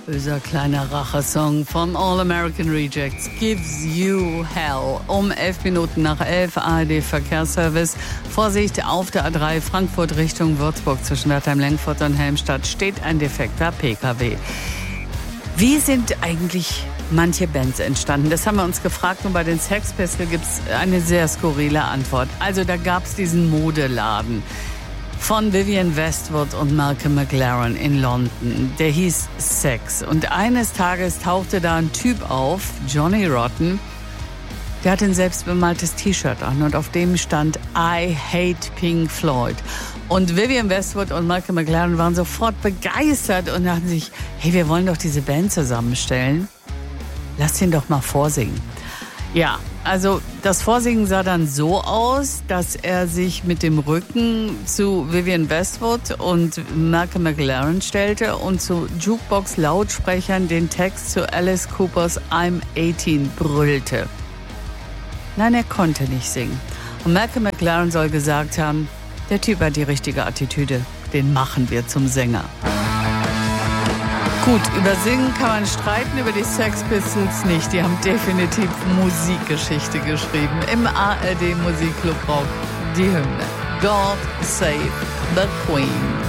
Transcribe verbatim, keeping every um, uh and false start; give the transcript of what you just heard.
Böser kleiner Rachesong von All American Rejects, Gives You Hell. Um elf Minuten nach elf, A R D Verkehrsservice. Vorsicht, auf der A drei Frankfurt Richtung Würzburg zwischen Wertheim-Lengfurt und Helmstadt steht ein defekter P K W. Wie sind eigentlich manche Bands entstanden? Das haben wir uns gefragt und bei den Sex Pistols gibt es eine sehr skurrile Antwort. Also da gab es diesen Modeladen von Vivienne Westwood und Malcolm McLaren in London. Der hieß Sex. Und eines Tages tauchte da ein Typ auf, Johnny Rotten, der hatte ein selbstbemaltes T-Shirt an und auf dem stand I hate Pink Floyd. Und Vivienne Westwood und Malcolm McLaren waren sofort begeistert und dachten sich, hey, wir wollen doch diese Band zusammenstellen. Lass ihn doch mal vorsingen. Ja, also das Vorsingen sah dann so aus, dass er sich mit dem Rücken zu Vivienne Westwood und Malcolm McLaren stellte und zu Jukebox-Lautsprechern den Text zu Alice Coopers I'm achtzehn brüllte. Nein, er konnte nicht singen. Und Malcolm McLaren soll gesagt haben, der Typ hat die richtige Attitüde, den machen wir zum Sänger. Gut, über Singen kann man streiten, über die Sex Pistols nicht. Die haben definitiv Musikgeschichte geschrieben. Im A R D Musikclub Rock die Hymne God Save the Queen.